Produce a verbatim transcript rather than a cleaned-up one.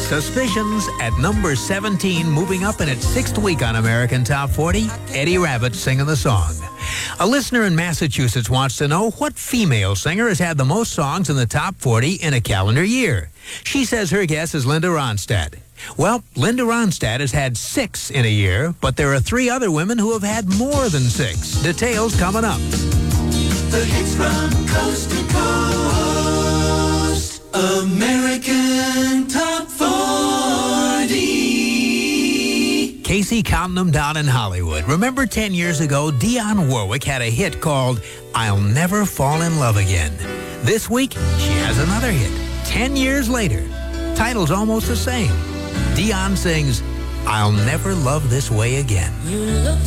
Suspicions at number seventeen, moving up in its sixth week on American Top forty, Eddie Rabbitt singing the song. A listener in Massachusetts wants to know what female singer has had the most songs in the top forty in a calendar year. She says her guess is Linda Ronstadt. Well, Linda Ronstadt has had six in a year, but there are three other women who have had more than six. Details coming up. The hits from coast to coast. American Top forty. Casey counting them down in Hollywood. Remember ten years ago, Dionne Warwick had a hit called I'll Never Fall in Love Again. This week, she has another hit. Ten years later. Title's almost the same. Dionne sings I'll Never Love This Way Again. You look